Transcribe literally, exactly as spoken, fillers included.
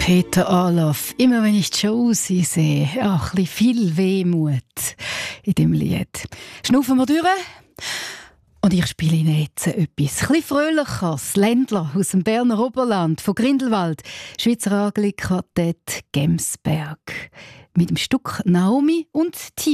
Peter Orloff, immer wenn ich Josie sehe, ach, ein bisschen viel Wehmut in dem Lied. Schnaufen wir durch und ich spiele Ihnen jetzt etwas ein bisschen fröhlicheres. Ländler aus dem Berner Oberland, von Grindelwald, Schweizer Angelquartett Gemsberg. Mit dem Stück Naomi und Timo.